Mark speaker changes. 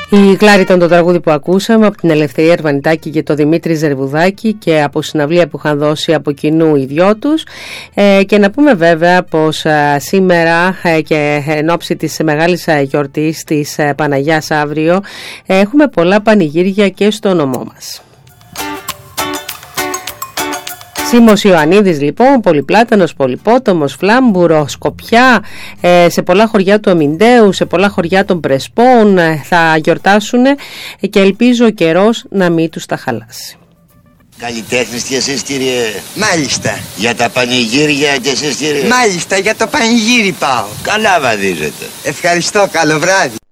Speaker 1: Η Κλάρη ήταν το τραγούδι που ακούσαμε από την Ελευθερία Ερβανιτάκη και το Δημήτρη Ζερβουδάκη και από συναυλία που είχαν δώσει από κοινού οι δυο τους. Και να πούμε βέβαια πως σήμερα και εν ώψη της μεγάλης γιορτής της Παναγιάς αύριο έχουμε πολλά πανηγύρια και στο νομό μας. Σήμος Ιωαννίδης λοιπόν, Πολυπλάτανος, Πολυπότομος, Φλάμπουρο, Σκοπιά, σε πολλά χωριά του Αμιντέου, σε πολλά χωριά των Πρεσπών θα γιορτάσουν και ελπίζω ο καιρός να μην τους τα χαλάσει.
Speaker 2: Καλλιτέχνης και εσείς κύριε?
Speaker 3: Μάλιστα.
Speaker 2: Για τα πανηγύρια και εσείς κύριε?
Speaker 3: Μάλιστα, για το πανηγύρι πάω.
Speaker 2: Καλά βαδίζετε.
Speaker 3: Ευχαριστώ, καλό βράδυ.